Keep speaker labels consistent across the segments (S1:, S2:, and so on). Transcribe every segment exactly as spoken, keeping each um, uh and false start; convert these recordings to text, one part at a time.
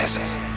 S1: Ez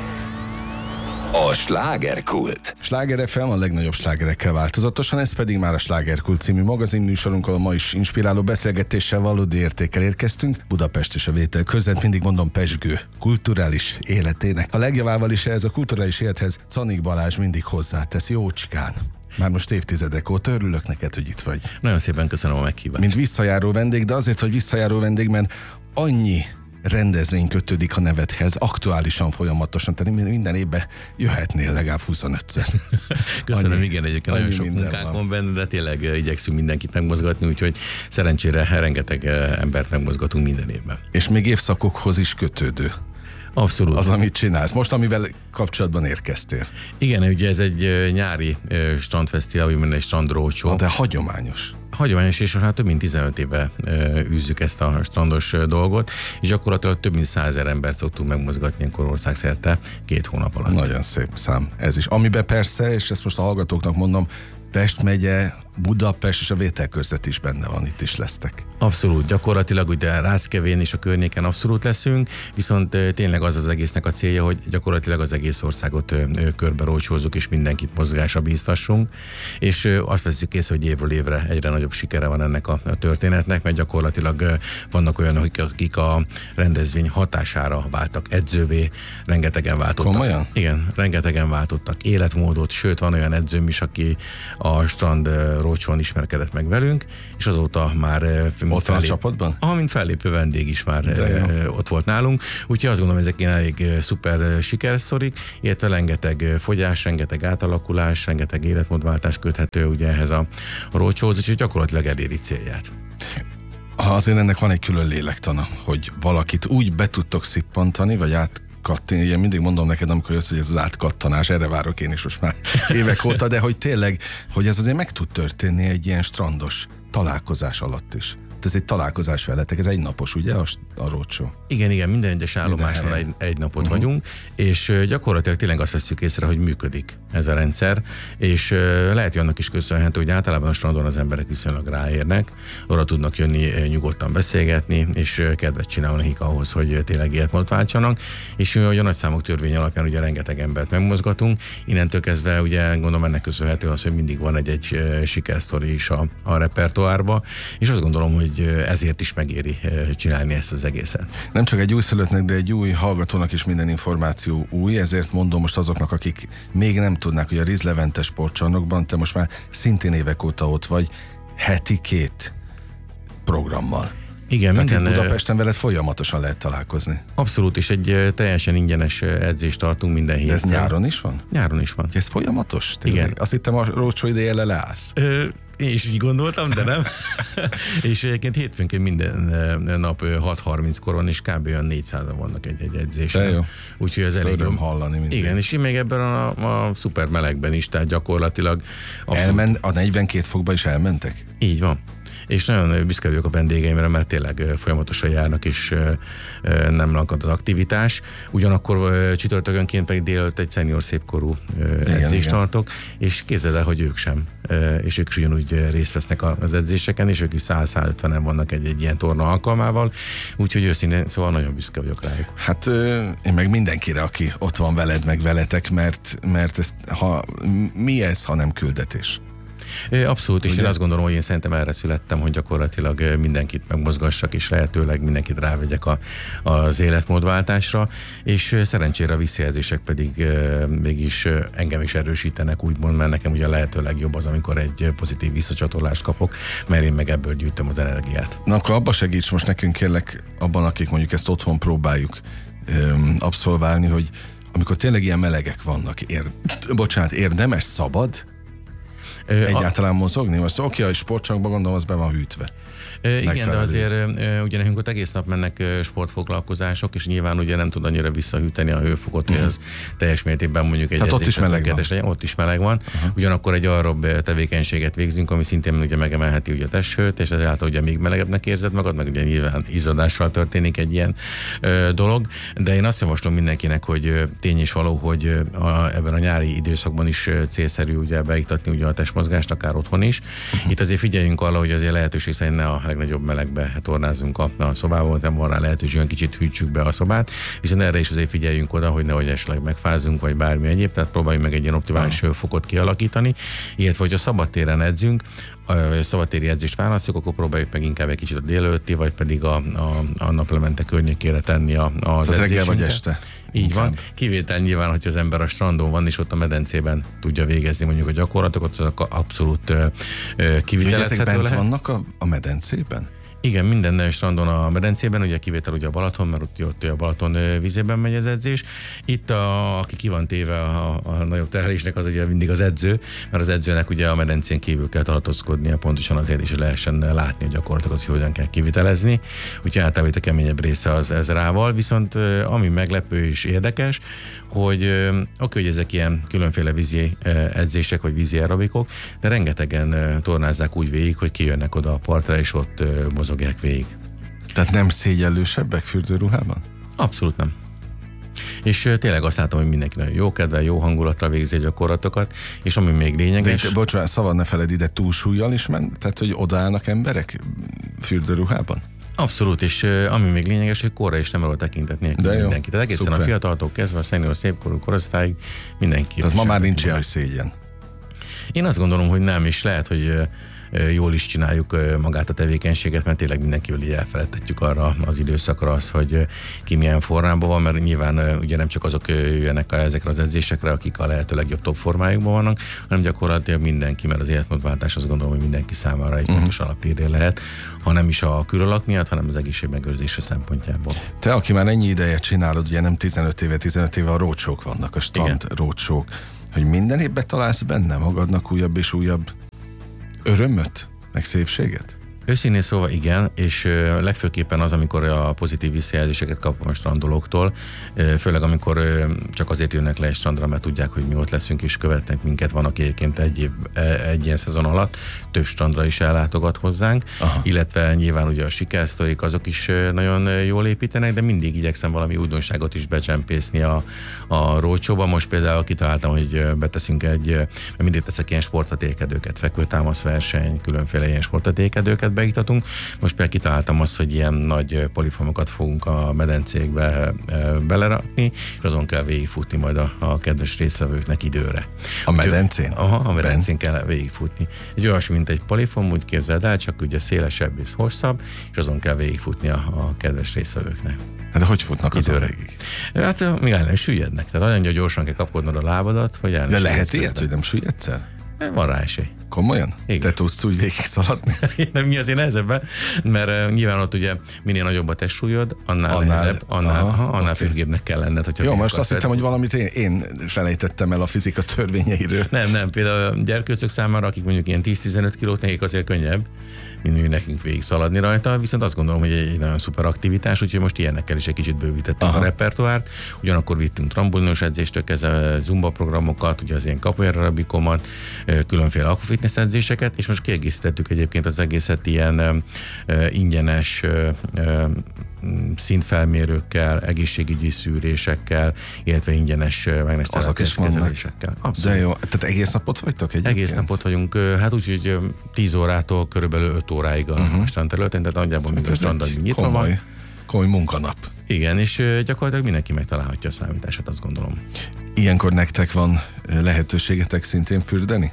S1: a slágerkult.
S2: Sláger ef em a legnagyobb slágerekkel változatosan, ez pedig már a Slágerkult című magazinműsorunkkal, ma is inspiráló beszélgetéssel, valódi értékkel érkeztünk. Budapest és a vételkörzet, mindig mondom, pezsgő kulturális életének. A legjavával is ehhez a kulturális élethez Czanik Balázs mindig hozzátesz, jócskán. Már most évtizedek óta örülök neked, hogy itt vagy.
S3: Nagyon szépen köszönöm a meghívást.
S2: Mint visszajáró vendég, de azért, hogy visszajáró vendég, mert annyi rendezvény kötődik a nevedhez, aktuálisan, folyamatosan, tehát minden évben jöhetnél legalább huszonötször.
S3: Köszönöm,
S2: annyi,
S3: igen, egyébként nagyon sok munkánk van benne, de tényleg igyekszünk mindenkit megmozgatni, úgyhogy szerencsére rengeteg embert megmozgatunk minden évben.
S2: És még évszakokhoz is kötődő.
S3: Abszolút.
S2: Az, amit csinálsz. Most, amivel kapcsolatban érkeztél.
S3: Igen, ugye ez egy nyári strandfesztivál, vagy egy strandrócsó.
S2: De hagyományos.
S3: Hagyományos, és most már több mint tizenöt éve űzzük ezt a strandos dolgot, és gyakorlatilag több mint százezer embert szoktunk megmozgatni ilyenkor országszerte két hónap alatt.
S2: Nagyon szép szám ez is. Amiben persze, és ezt most a hallgatóknak mondom, Pest megye, Budapest és a vételkörzet is benne van, itt is lesztek.
S3: Abszolút, gyakorlatilag ugye Ráckevén és a környéken abszolút leszünk, viszont tényleg az az egésznek a célja, hogy gyakorlatilag az egész országot körbe rócsózzuk és mindenkit mozgásra bíztassunk, és azt veszük észre, hogy évről évre egyre nagyobb sikere van ennek a történetnek, mert gyakorlatilag vannak olyanok, akik a rendezvény hatására váltak edzővé, rengetegen váltottak.
S2: Komolyan?
S3: Igen, rengetegen váltottak életmódot, sőt van olyan edzőm is, aki a strand rócsón ismerkedett meg velünk, és azóta már
S2: ott van a csapatban?
S3: Ah, mint fellépő vendég is már ott volt nálunk, úgyhogy azt gondolom, ezek ilyen elég szuper sikersztorik, illetve rengeteg fogyás, rengeteg átalakulás, rengeteg életmódváltás köthető ugye ehhez a rócsóhoz, úgyhogy gyakorlatilag eléri célját.
S2: Azért ennek van egy külön lélektana, hogy valakit úgy be tudtok szippantani, vagy át kattani, ilyen mindig mondom neked, amikor jössz, hogy ez az átkattanás, erre várok én is most már évek óta, de hogy tényleg, hogy ez azért meg tud történni egy ilyen strandos találkozás alatt is. Ez egy találkozás veletek, ez egy napos, ugye, a, a rócsó?
S3: Igen, igen, minden egyes állomáson egy, egy napot uh-huh. vagyunk, és gyakorlatilag tényleg azt veszük észre, hogy működik ez a rendszer, és lehet, hogy annak is köszönhető, hogy általában a strandon az emberek viszonylag ráérnek, oda tudnak jönni nyugodtan beszélgetni, és kedvet csinálni nekik ahhoz, hogy tényleg életmódot váltsanak, és mi, hogy a nagyszámok törvény alapján ugye rengeteg embert megmozgatunk, innentől kezdve ugye gondolom ennek köszönhető az, hogy mindig van egy-egy sikersztori is a, a repertoárba, és azt gondolom, hogy ezért is megéri csinálni ezt az egészet.
S2: Nem csak egy újszülöttnek, de egy új hallgatónak is minden információ új, ezért mondom most azoknak, akik még nem tudnák, hogy a Riz Levente sportcsarnokban te most már szintén évek óta ott vagy, heti két programmal.
S3: Igen,
S2: tehát
S3: minden,
S2: Budapesten veled folyamatosan lehet találkozni.
S3: Abszolút, és egy teljesen ingyenes edzést tartunk minden héten.
S2: De ez nyáron is van?
S3: Nyáron is van.
S2: Ez folyamatos? Tényleg? Igen. Azt hittem, a rócsó ideje le leállsz.
S3: Ö, Én is így gondoltam, de nem. És egyébként hétfőnként minden nap hat harminckor van, és kb. Olyan négyszázan vannak egy-egy edzésen. Úgyhogy ez elég jó
S2: hallani mindig.
S3: Igen, és én még ebben a, a szuper melegben is, tehát gyakorlatilag
S2: Elmen, a negyvenkét fokba is elmentek?
S3: Így van. És nagyon büszke vagyok a vendégeimre, mert tényleg folyamatosan járnak, és nem lakad az aktivitás. Ugyanakkor csütörtökönként pedig délelőtt egy szenior szépkorú edzést tartok, és képzeld el, hogy ők sem. És ők is ugyanúgy részt vesznek az edzéseken, és ők is száz-százötvenen vannak egy-egy ilyen torna alkalmával, úgyhogy őszintén, szóval nagyon büszke vagyok rájuk.
S2: Hát én meg mindenkire, aki ott van veled, meg veletek, mert, mert ez, ha, mi ez, ha nem küldetés?
S3: Abszolút, és ugye? Én azt gondolom, hogy én szerintem erre születtem, hogy gyakorlatilag mindenkit megmozgassak, és lehetőleg mindenkit rávegyek a, az életmódváltásra, és szerencsére a visszajelzések pedig mégis engem is erősítenek, úgymond, mert nekem ugye a lehető legjobb az, amikor egy pozitív visszacsatolást kapok, mert én meg ebből gyűjtöm az energiát. Na akkor abba segíts most nekünk, kérlek, abban, akik mondjuk ezt otthon próbáljuk öm, abszolválni, hogy amikor tényleg ilyen melegek vannak, ér, bocsánat, érdemes, szabad egyáltalán mozogni? Most oké, a sportcsarnokban gondolom, az be van hűtve. Igen, de azért ugye nekünk ott egész nap mennek sportfoglalkozások, és nyilván ugye nem tud annyira visszahűteni a hőfokot, hogy az teljes mértékben mondjuk egy
S2: ott is meleg van.
S3: Legyen, ott is meleg van. Uh-huh. Ugyanakkor egy arrabb tevékenységet végzünk, ami szintén ugye megemelheti ugye a testhőt, és ezáltal ugye még melegebbnek érzed magad, meg ugye nyilván izzadással történik egy ilyen ö, dolog. De én azt javaslom mindenkinek, hogy tény és való, hogy a, ebben a nyári időszakban is célszerű ugye beiktatni ugye a test testmozgást, akár otthon is. Itt azért figyeljünk arra, hogy azért lehetőség szerint ne a legnagyobb melegbe tornázzunk a, a szobában, nem van rá lehetőség, olyan kicsit hűtsük be a szobát, viszont erre is azért figyeljünk oda, hogy nehogy esetleg megfázunk, vagy bármi egyéb, tehát próbáljuk meg egy ilyen optimális hőfokot kialakítani, illetve hogy a szabadtéren edzünk, vagy a szabadtéri edzést választjuk, akkor próbáljuk meg inkább egy kicsit a délelőtti, vagy pedig a, a, a naplemente környékére tenni a, az edzésünket.
S2: reggel vagy este.
S3: Így
S2: inkább.
S3: van. Kivétel nyilván, hogy az ember a strandon van, és ott a medencében tudja végezni mondjuk a gyakorlatokat, az abszolút uh, kivitelezhető
S2: ezek bent
S3: lehet.
S2: vannak a, a medencében?
S3: Igen, minden strandon a medencében, ugye kivétel ugye a Balaton, mert ott, ott a Balaton vízében megy az edzés. Itt, a, aki ki van téve a, a nagyobb terhelésnek, az ugye mindig az edző, mert az edzőnek ugye a medencén kívül kell tartózkodnia, pontosan azért is lehessen látni a gyakorlatokat, hogy hogyan kell kivitelezni. Úgyhogy általában itt a keményebb része az ez rával, viszont ami meglepő és érdekes, hogy oké, hogy ezek ilyen különféle vízi edzések, vagy vízi aerobikok, de rengetegen tornázzák úgy végig, hogy kijönnek oda a partra, és ott mozogják végig.
S2: Tehát nem szégyellősebbek fürdőruhában?
S3: Abszolút nem. És tényleg azt látom, hogy mindenki nagyon jó kedvel, jó hangulattal végzi a gyakorlatokat, és ami még lényeges...
S2: De itt, bocsánat, szabad ne feled, ide túlsúlyjal is ment? Tehát, hogy odaállnak emberek fürdőruhában?
S3: Abszolút, és uh, ami még lényeges, hogy korra is nem arról tekintet nélkül mindenki. Tehát egészen
S2: szuper.
S3: A fiataltól kezdve a szenior szépkorú korosztályig mindenki.
S2: Tehát ma már nincs ilyen, hogy szégyen.
S3: Én azt gondolom, hogy nem, és lehet, hogy uh, jól is csináljuk magát a tevékenységet, mert tényleg mindenkivel így elfeledtetjük arra az időszakra az, hogy ki milyen formában van, mert nyilván ugye nem csak azok jönnek ezekre az edzésekre, akik a lehető legjobb top formájukban vannak, hanem gyakorlatilag mindenki, mert az életmódváltás azt gondolom, hogy mindenki számára egy fontos uh-huh. alapíré lehet, ha nem is a külalak miatt, hanem az egészségmegőrzése szempontjából.
S2: Te, aki már ennyi ideje csinálod, ugye nem tizenöt éve, tizenöt éve a roadshow vannak, a strand roadshow, hogy minden évben találsz benne magadnak újabb és újabb örömöt, meg szépséget?
S3: Őszintén szóval igen, és ö, legfőképpen az, amikor a pozitív visszajelzéseket kapom a strandolóktól, ö, főleg amikor ö, csak azért jönnek le egy strandra, mert tudják, hogy mi ott leszünk és követnek minket, van, aki egyébként egy, év, egy ilyen szezon alatt több strandra is ellátogat hozzánk, aha. illetve nyilván ugye a sikersztorik azok is ö, nagyon jól építenek, de mindig igyekszem valami újdonságot is becsempészni a, a roadshow-ba. Most például kitaláltam, hogy beteszünk egy, mert mindig teszek ilyen sportvetékedőket, fekvőtámaszverseny, különféle ilyen sportvetékedőket beiktatunk. Most például kitaláltam azt, hogy ilyen nagy polifomokat fogunk a medencékbe e, belerakni, és azon kell végigfutni majd a, a kedves résztvevőknek időre.
S2: A medencén?
S3: Úgy, aha, a medencén ben? kell végigfutni. Egy olyas, mint egy polifom, úgy képzeld el, csak ugye szélesebb és hosszabb, és azon kell végigfutni a, a kedves résztvevőknek.
S2: Hát de hogy futnak azon végig?
S3: Hát még el nem süllyednek. Tehát olyan gyorsan kell kapkodnod a lábadat, hogy el
S2: de lehet ilyet, hogy nem süllyedsz el?
S3: Van rá esély.
S2: Komolyan?
S3: Igen.
S2: Te tudsz úgy végig szaladni?
S3: Nem, mi azért nehezebben, mert uh, nyilván ott ugye minél nagyobb a testsúlyod, annál, annál nehezebb, annál, aha, annál okay. fürgébbnek kell lenned.
S2: Jó, most azt hittem, hogy valamit én, én felejtettem el a fizika törvényeiről.
S3: Nem, nem, például a gyerkőcök számára, akik mondjuk ilyen tíz-tizenöt kilót, nekik azért könnyebb, mint nekünk végig szaladni rajta, viszont azt gondolom, hogy egy, egy nagyon szuper aktivitás, úgyhogy most ilyenekkel is egy kicsit bővítettük aha. a repertoárt. Ugyanakkor vittünk trambulinos edzéstől kezdve zumba programokat, ugye az ilyen capoeira aerobikomat, különféle aquafitness edzéseket, és most kiegészítettük egyébként az egészet ilyen uh, ingyenes uh, uh, szintfelmérőkkel, egészségügyi szűrésekkel, illetve ingyenes mágnesterapia kezelésekkel.
S2: De jó, tehát egész napot vagytok egyébként?
S3: Egész napot vagyunk, hát úgy, hogy tíz órától körülbelül öt óráig a uh-huh. strandterületen, tehát nagyjából minden strandon nyitva van.
S2: Komoly munkanap.
S3: Igen, és gyakorlatilag mindenki megtalálhatja a számítását, azt gondolom.
S2: Ilyenkor nektek van lehetőségetek szintén fürdeni?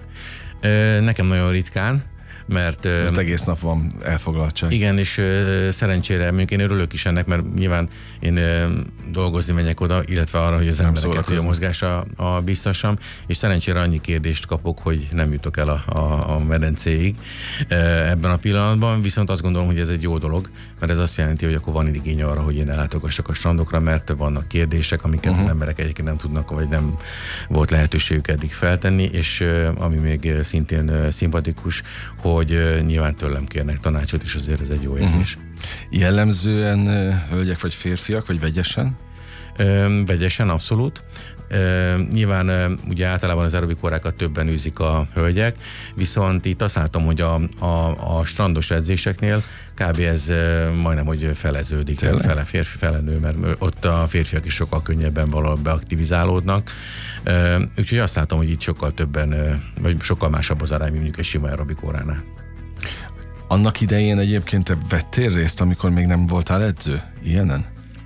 S3: Nekem nagyon ritkán, mert...
S2: Mert egész nap van elfoglaltság.
S3: Igen, és uh, szerencsére, mondjuk én örülök is ennek, mert nyilván én uh, dolgozni megyek oda, illetve arra, hogy az nem embereket, hogy a mozgásra a biztosam, és szerencsére annyi kérdést kapok, hogy nem jutok el a, a, a medencéig uh, ebben a pillanatban, viszont azt gondolom, hogy ez egy jó dolog, mert ez azt jelenti, hogy akkor van igény arra, hogy én ellátogassak a strandokra, mert vannak kérdések, amiket uh-huh. az emberek egyébként nem tudnak, vagy nem volt lehetőségük eddig feltenni, és uh, ami még szintén uh, szimpatikus, hogy uh, nyilván tőlem kérnek tanácsot, és azért ez egy jó érzés. Uh-huh.
S2: Jellemzően uh, hölgyek vagy férfiak, vagy vegyesen?
S3: Vegyesen, abszolút. Uh, nyilván uh, ugye általában az aerobik órákat többen űzik a hölgyek, viszont itt azt látom, hogy a, a, a strandos edzéseknél kb. Ez uh, majdnem, hogy feleződik, fele férfi, fele nő, mert ott a férfiak is sokkal könnyebben valahol beaktivizálódnak. Uh, úgyhogy azt látom, hogy itt sokkal többen, uh, vagy sokkal másabb az arány, mint mondjuk egy sima aerobik óránál.
S2: Annak idején egyébként te vettél részt, amikor még nem voltál edző? Ilyenen?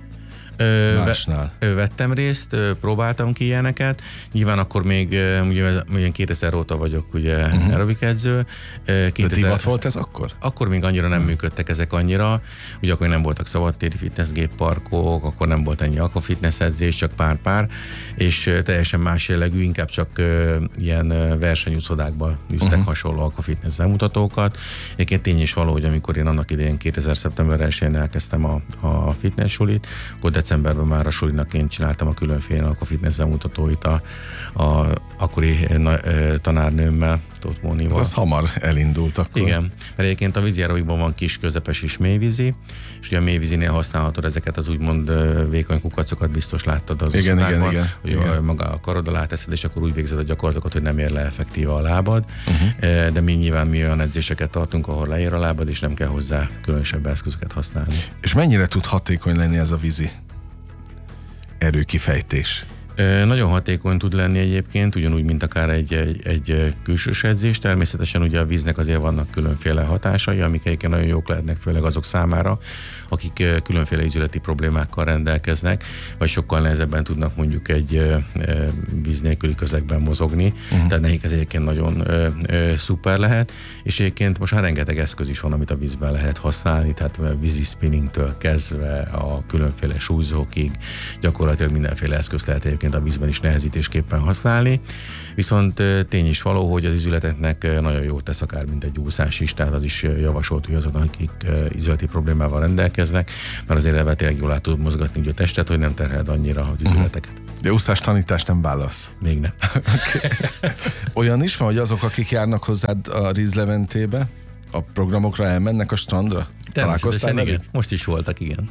S2: Másnál.
S3: Vettem részt, próbáltam ki ilyeneket. Nyilván akkor még ugye kétezer óta vagyok ugye uh-huh. aerobik edző.
S2: kétezer... De divat volt ez akkor?
S3: Akkor még annyira nem uh-huh. működtek ezek annyira. Ugye akkor nem voltak szabadtéri fitnessgépparkok, akkor nem volt ennyi aquafitness edzés, csak pár-pár, és teljesen más jellegű, inkább csak uh, ilyen versenyúszodákban űztek uh-huh. hasonló aquafitness bemutatókat. Egyébként tény is való, hogy amikor én annak idején kétezer szeptember elsején elkezdtem a, a fitness sulit, akkor decemberben már a sulinak én csináltam a különféle aquafitness bemutatóit a, a akkori na, e, tanárnőmmel, Tóth Mónival.
S2: Az hamar elindult akkor.
S3: Igen, mert egyébként a vízi aerobikban van kis, közepes és mélyvízi, és ugye a mélyvízinél használhatod ezeket az úgymond vékony kukacokat, biztos láttad az
S2: igen, igen, igen,
S3: hogy
S2: igen.
S3: maga a karod alá teszed, és akkor úgy végzed a gyakorlatokat, hogy nem ér le effektíve a lábad, uh-huh. de mi nyilván mi olyan edzéseket tartunk, ahol leér a lábad, és nem kell hozzá különösebb eszközöket használni.
S2: És mennyire tud hatékony lenni ez a vízi erőkifejtés?
S3: Nagyon hatékony tud lenni egyébként, ugyanúgy, mint akár egy, egy, egy külsős edzés. Természetesen ugye a víznek azért vannak különféle hatásai, amik egyébként nagyon jók lehetnek, főleg azok számára, akik különféle ízületi problémákkal rendelkeznek, vagy sokkal nehezebben tudnak mondjuk egy víz nélküli közegben mozogni. Uh-huh. Tehát nekik ez egyébként nagyon ö, ö, szuper lehet, és egyébként most már rengeteg eszköz is van, amit a vízben lehet használni, tehát vízi spinningtől kezdve a különféle súlyzókig, gyakorlatilag mindenféle eszköz lehet egyébként a vízben is nehezítésképpen használni. Viszont tény is való, hogy az ízületeknek nagyon jót tesz akár mint egy úszás is, tehát az is javasolt, hogy azok, akik ízületi problémával rendelkeznek, mert azért elve tényleg jól át tud mozgatni ugye a testet, hogy nem terheld annyira az ízületeket.
S2: De úszás tanítást nem válasz?
S3: Még nem.
S2: Okay. Olyan is van, hogy azok, akik járnak hozzád a Ríz Leventébe, a programokra elmennek a strandra?
S3: Találkoztál igen. Most is voltak, igen.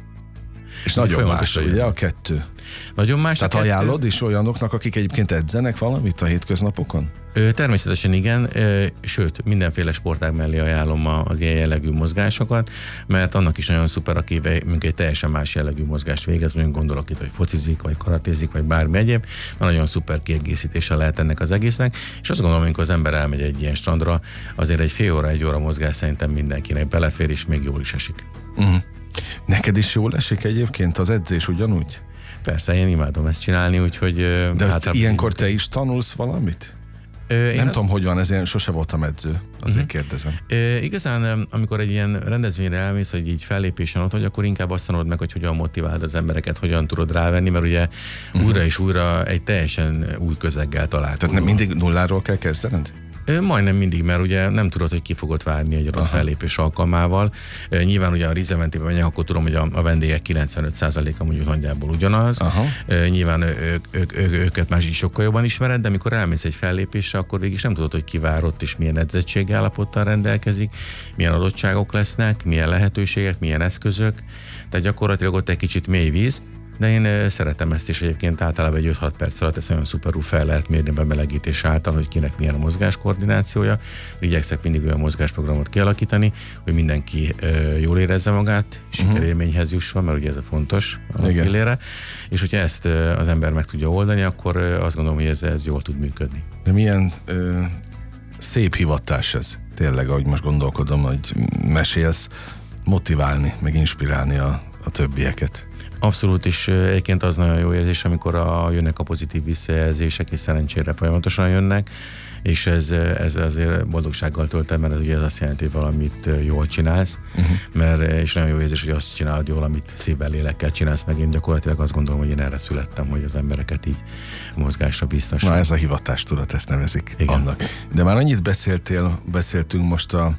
S2: És nagyon más, ugye a kettő?
S3: Nagyon más.
S2: Tehát ajánlod is olyanoknak, akik egyébként edzenek valamit a hétköznapokon?
S3: Ö, természetesen igen, ö, sőt, mindenféle sportág mellé ajánlom az ilyen jellegű mozgásokat, mert annak is nagyon szuper, aki egy teljesen más jellegű mozgást végez, mondjuk gondolok itt, hogy focizik, vagy karatézik, vagy bármi egyéb, mert nagyon szuper kiegészítése lehet ennek az egésznek, és azt gondolom, amikor az ember elmegy egy ilyen strandra, azért egy fél óra, egy óra mozgás szerintem mindenkinek belefér, és még jól is esik.
S2: Uh-huh. Neked is jól esik egyébként az edzés ugyanúgy?
S3: Persze, én imádom ezt csinálni, úgyhogy...
S2: De hát ilyenkor te is tanulsz valamit? Ö, nem tudom, a... hogy van, ezért sosem voltam edző, azért uh-huh. kérdezem.
S3: Ö, igazán, amikor egy ilyen rendezvényre elmész, hogy így fellépésen ott vagy, akkor inkább azt tanulod meg, hogy hogyan motiváld az embereket, hogyan tudod rávenni, mert ugye uh-huh. újra és újra egy teljesen új közeggel találkozol.
S2: Tehát nem mindig nulláról kell kezdened?
S3: Majdnem mindig, mert ugye nem tudod, hogy ki fogod várni egy adott fellépés alkalmával. Nyilván ugye a Ríz Leventében megyek, akkor tudom, hogy a, a vendégek kilencvenöt százaléka mondjuk nagyjából ugyanaz. Aha. Nyilván ők, ők, ők, őket más is sokkal jobban ismered, de amikor elmész egy fellépésre, akkor végig nem tudod, hogy ki vár ott és milyen edzettségi állapottal rendelkezik, milyen adottságok lesznek, milyen lehetőségek, milyen eszközök. Tehát gyakorlatilag ott egy kicsit mély víz. De én szeretem ezt, és egyébként általában egy öt-hat perc alatt ezt nagyon szuperul fel lehet mérni bemelegítés által, hogy kinek milyen a mozgás koordinációja. Igyekszek mindig olyan mozgásprogramot kialakítani, hogy mindenki jól érezze magát, sikerélményhez jusson, mert ugye ez a fontos a pillére. És hogyha ezt az ember meg tudja oldani, akkor azt gondolom, hogy ez, ez jól tud működni.
S2: De milyen ö, szép hivatás ez, tényleg, ahogy most gondolkodom, hogy mesélsz, motiválni, meg inspirálni a, a többieket.
S3: Abszolút, és egyébként az nagyon jó érzés, amikor a, jönnek a pozitív visszajelzések, és szerencsére folyamatosan jönnek, és ez, ez azért boldogsággal tölt el, mert ez ugye ez azt jelenti, hogy valamit jól csinálsz, uh-huh. mert, és nagyon jó érzés, hogy azt csinálod jól, amit szívvel, lélekkel csinálsz, meg én gyakorlatilag azt gondolom, hogy én erre születtem, hogy az embereket így mozgásra biztosan.
S2: Na ez a hivatástudat, ezt nevezik
S3: igen.
S2: annak. De már annyit beszéltél, beszéltünk most a,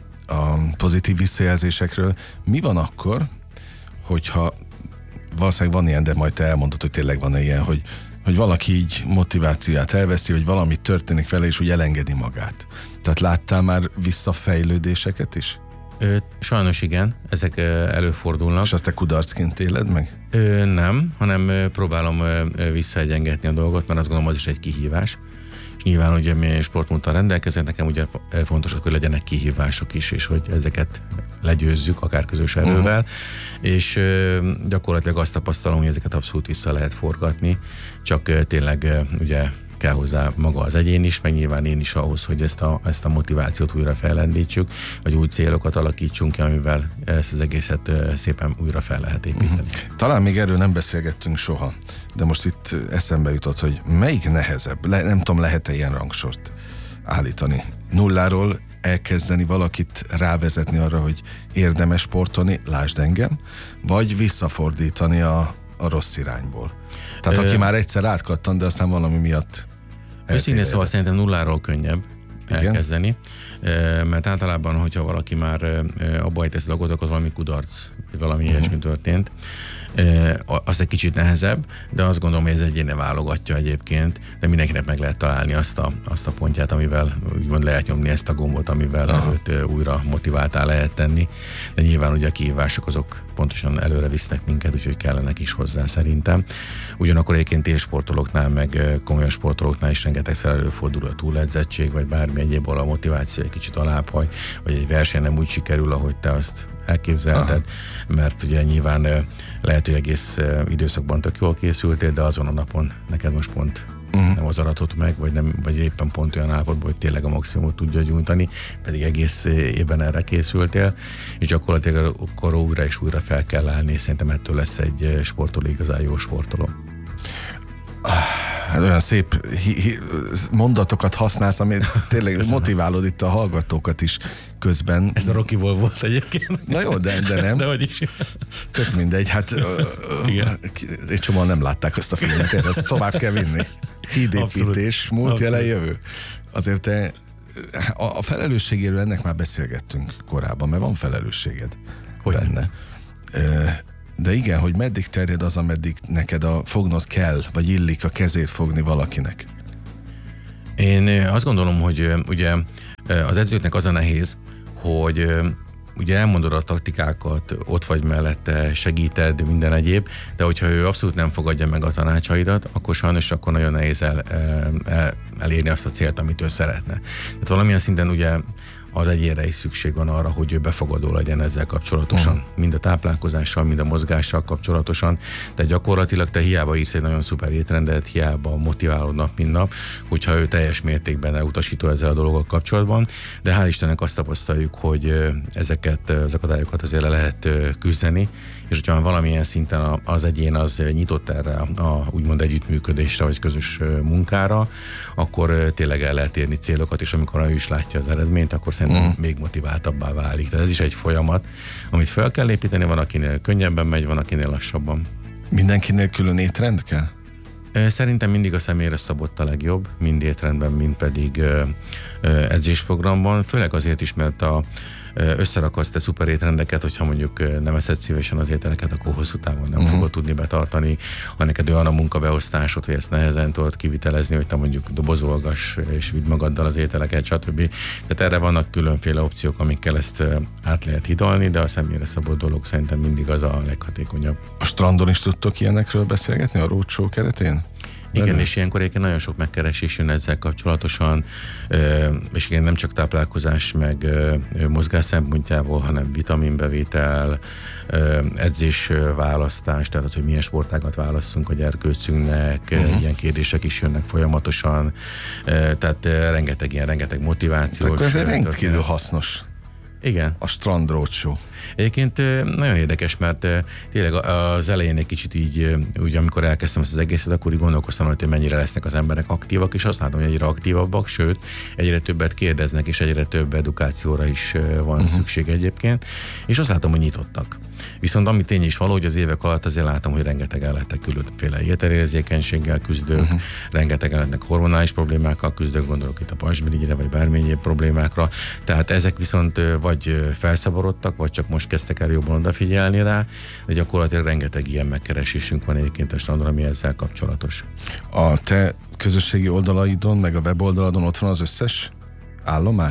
S2: a pozitív visszajelzésekről. Mi van akkor, hogyha valószínűleg van ilyen, de majd te elmondod, hogy tényleg van ilyen, hogy, hogy valaki így motivációját elveszti, hogy valami történik vele, és úgy elengedi magát. Tehát láttál már visszafejlődéseket is?
S3: Ö, sajnos igen, ezek előfordulnak.
S2: És azt te kudarcként éled meg?
S3: Ö, nem, hanem ö, próbálom ö, visszaegyengetni a dolgot, mert azt gondolom, az is egy kihívás. És nyilván ugye mi sportmúltal rendelkezünk, nekem ugye fontos, hogy legyenek kihívások is, és hogy ezeket legyőzzük, akár közös erővel, uh-huh. és ö, gyakorlatilag azt tapasztalom, hogy ezeket abszolút vissza lehet forgatni, csak ö, tényleg ö, ugye kell hozzá maga az egyén is, meg nyilván én is ahhoz, hogy ezt a, ezt a motivációt újra fellendítsük, vagy új célokat alakítsunk ki, amivel ezt az egészet szépen újra fel lehet építeni. Uh-huh.
S2: Talán még erről nem beszélgettünk soha, de most itt eszembe jutott, hogy melyik nehezebb, Le, nem tudom, lehet-e ilyen rangsort állítani. Nulláról elkezdeni valakit rávezetni arra, hogy érdemes sportolni, lásd engem, vagy visszafordítani a, a rossz irányból. Tehát Ö... aki már egyszer átkattan, de aztán valami miatt
S3: őszintén szóval szerintem nulláról könnyebb igen? elkezdeni, mert általában, hogyha valaki már abba ejtesz dolgot, akkor valami kudarc, vagy valami uh-huh. ilyesmi történt. Az egy kicsit nehezebb, de azt gondolom, hogy ez egyéne válogatja egyébként, de mindenkinek meg lehet találni azt a, azt a pontját, amivel úgymond lehet nyomni ezt a gombot, amivel uh-huh. őt újra motiváltá lehet tenni, de nyilván ugye a kihívások azok pontosan előre visznek minket, úgyhogy kellenek is hozzá szerintem. Ugyanakkor egyébként élsportolóknál, meg komoly sportolóknál is rengetegszer előfordul a túledzettség, vagy bármi egyébból a motiváció egy kicsit alábbhagy, vagy egy verseny nem úgy sikerül, ahogy te azt elképzelted, aha. mert ugye nyilván lehet, hogy egész időszakban tök jól készültél, de azon a napon neked most pont uh-huh. nem az aratott meg, vagy, nem, vagy éppen pont olyan állapotban, hogy tényleg a maximumot tudja gyújtani, pedig egész évben erre készültél, és gyakorlatilag akkor újra és újra fel kell állni, és szerintem ettől lesz egy sportoló igazán jó sportoló.
S2: Hát olyan szép hi- hi- mondatokat használsz, ami tényleg köszönöm. Motiválod itt a hallgatókat is közben.
S3: Ez a Rockyból volt egyébként.
S2: Na jó, de, de nem.
S3: De hogy is.
S2: Tök mindegy, hát egy csomóan nem látták azt a filmet, ezt tovább kell vinni. Hídépítés, múlt, jelen, jövő. Azért te, a, a felelősségéről ennek már beszélgettünk korábban, mert van felelősséged hogy benne. De igen, hogy meddig terjed az, ameddig neked a fognod kell, vagy illik a kezét fogni valakinek?
S3: Én azt gondolom, hogy ugye az edzőknek az a nehéz, hogy ugye elmondod a taktikákat, ott vagy mellette, segíted, minden egyéb, de hogyha ő abszolút nem fogadja meg a tanácsaidat, akkor sajnos akkor nagyon nehéz el, el, elérni azt a célt, amit ő szeretne. Tehát valamilyen szinten ugye az egyénre is szükség van arra, hogy ő befogadó legyen ezzel kapcsolatosan. Uh-huh. Mind a táplálkozással, mind a mozgással kapcsolatosan. Tehát gyakorlatilag te hiába írsz egy nagyon szuper étrendet, hiába motiválod nap, mint nap, hogyha ő teljes mértékben elutasító ezzel a dologgal kapcsolatban. De hál' Istennek azt tapasztaljuk, hogy ezeket az akadályokat azért le lehet küzdeni, és hogyha már valamilyen szinten az egyén az nyitott erre a úgymond együttműködésre, vagy közös munkára, akkor tényleg el lehet érni célokat, és amikor ő is látja az eredményt, akkor szerintem uh-huh. még motiváltabbá válik. Tehát ez is egy folyamat, amit fel kell építeni, van akinél könnyebben megy, van akinél lassabban.
S2: Mindenkinél külön étrend kell?
S3: Szerintem mindig a személyre szabott a legjobb, mind étrendben, mind pedig edzésprogramban, főleg azért is, mert a összeraksz te szuper étrendeket, hogyha mondjuk nem eszed szívesen az ételeket, akkor hosszú távon nem uh-huh. fogod tudni betartani, ha neked olyan a munkabeosztásod, hogy ezt nehezen tudod kivitelezni, hogy te mondjuk dobozolgass és vidd magaddal az ételeket, stb. Tehát erre vannak különféle opciók, amikkel ezt át lehet hidalni, de a személyre szabott dolog szerintem mindig az a leghatékonyabb.
S2: A strandon is tudtok ilyenekről beszélgetni a roadshow keretén?
S3: Igen, Benne? És ilyenkor egyébként nagyon sok megkeresés jön ezzel kapcsolatosan, és igen, nem csak táplálkozás, meg mozgás szempontjából, hanem vitaminbevétel, edzésválasztás, tehát hogy milyen sportágat válasszunk a gyerkőcünknek, uh-huh. ilyen kérdések is jönnek folyamatosan, tehát rengeteg ilyen, rengeteg motiváció.
S2: Akkor ez egy rendkívül hasznos.
S3: Igen.
S2: A Strand Roadshow.
S3: Egyébként nagyon érdekes, mert tényleg az elején egy kicsit így, ugye amikor elkezdtem ezt az egészet, akkor így gondolkoztam, hogy mennyire lesznek az emberek aktívak, és azt látom, hogy egyre aktívabbak, sőt, egyre többet kérdeznek, és egyre több edukációra is van uh-huh. szükség egyébként, és azt látom, hogy nyitottak. Viszont ami tény is való, hogy az évek alatt azért látom, hogy rengeteg lettek különféle ételérzékenységgel küzdők, uh-huh. rengeteg lettek hormonális problémákkal küzdők, gondolok itt a pajzsmirigyre, vagy bármilyen problémákra. Tehát ezek viszont vagy felszaborodtak, vagy csak most kezdtek el jobban odafigyelni rá, de gyakorlatilag rengeteg ilyen megkeresésünk van egyébként a strandon, ami ezzel kapcsolatos.
S2: A te közösségi oldalaidon, meg a weboldaladon ott van az összes állomás?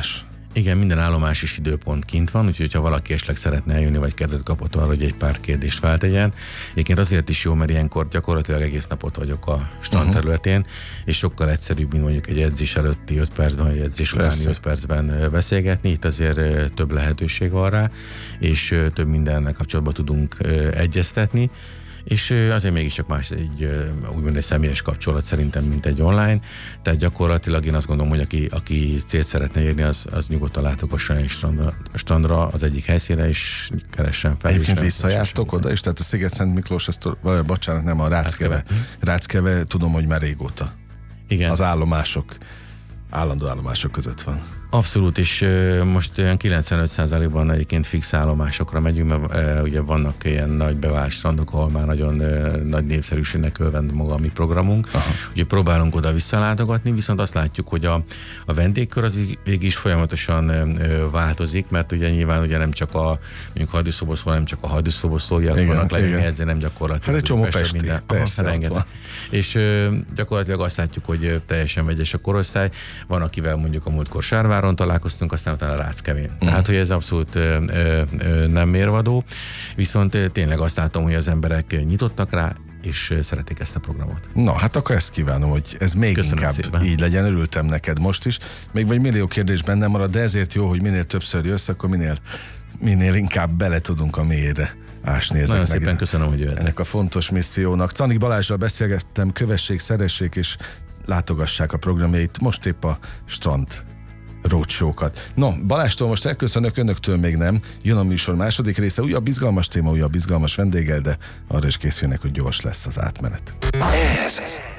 S3: Igen, minden állomás is időpont kint van, úgyhogy ha valaki esetleg szeretne eljönni, vagy kedvet kapott arra, hogy egy pár kérdést feltegyen. Egyébként azért is jó, mert ilyenkor gyakorlatilag egész napot vagyok a strand uh-huh. területén, és sokkal egyszerűbb, mint mondjuk egy edzés előtti öt percben, vagy egy edzés utáni öt percben beszélgetni. Itt azért több lehetőség van rá, és több mindennel kapcsolatban tudunk egyeztetni. És azért mégiscsak más egy úgymond egy személyes kapcsolat szerintem, mint egy online. Tehát gyakorlatilag én azt gondolom, hogy aki, aki célt szeretne érni, az, az nyugodtan látogasson egy strandra, strandra, az egyik helyszínre, és keressen fel.
S2: Egyébként visszajártok oda, és tehát a Sziget-Szent Miklós, ezt, vagy bocsánat, nem, a Ráckeve. Ráckeve, tudom, hogy már régóta.
S3: Igen.
S2: Az állomások, állandó állomások között van.
S3: Abszolút, és uh, most olyan kilencvenöt százalékban egyébként fix állomásokra megyünk, mert uh, ugye vannak ilyen nagy bevált strandok, ahol már nagyon uh, nagy népszerűségnek örvend maga a mi programunk. Aha. Ugye próbálunk oda visszalátogatni, viszont azt látjuk, hogy a, a vendégkör az végig is folyamatosan uh, változik, mert ugye nyilván ugye nem csak a mondjuk hajdúszoboszló, hanem csak a hajdúszoboszlóiak vannak lejönni, ezzel nem gyakorlatilag.
S2: Hát egy csomó pesti,
S3: minden.
S2: persze,
S3: Aha, van. És uh, gyakorlatilag azt látjuk, hogy uh, teljesen vegyes a korosztály. Van, akivel mondjuk a múltkor Sárváron találkoztunk, aztán utána Ráckevén. Uh-huh. Tehát, hogy ez abszolút ö, ö, ö, nem mérvadó, viszont ö, tényleg azt látom, hogy az emberek nyitottak rá, és szeretik ezt a programot.
S2: Na, hát akkor ezt kívánom, hogy ez még Köszönöm inkább szépen. Így legyen. Örültem neked most is. Még vagy millió kérdés bennem marad, de ezért jó, hogy minél többször jössz, akkor minél, minél inkább bele tudunk a mélyre ásni ezeknek.
S3: Nagyon szépen köszönöm, hogy jöttek.
S2: Ennek a fontos missziónak. Canik Balázsral beszélgettem, kövessék, szeressék és látogassák a programjait. Most épp a strand roadshow-kat. No, Balástól most elköszönök, önöktől még nem. Jön a műsor második része, újabb izgalmas téma, újabb izgalmas vendéggel, de arra is készülnek, hogy gyors lesz az átmenet.
S1: Ez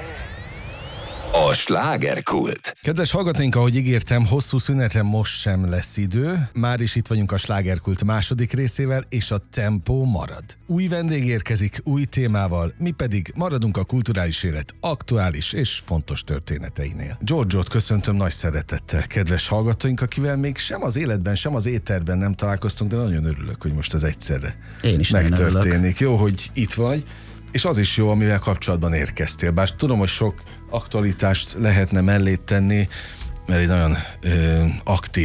S1: a slágerkult.
S2: Kedves hallgatóink, ahogy ígértem, hosszú szünetre most sem lesz idő. Már is itt vagyunk a slágerkult második részével, és a tempó marad. Új vendég érkezik, új témával, mi pedig maradunk a kulturális élet aktuális és fontos történeteinél. Giorgiót köszöntöm nagy szeretettel, kedves hallgatóink, akivel még sem az életben, sem az éterben nem találkoztunk, de nagyon örülök, hogy most ez egyszerre
S4: Én is
S2: megtörténik. Jó, hogy itt vagy. És az is jó, amivel kapcsolatban érkeztél. Bár tudom, hogy sok aktualitást lehetne mellé tenni, mert egy nagyon ö, aktív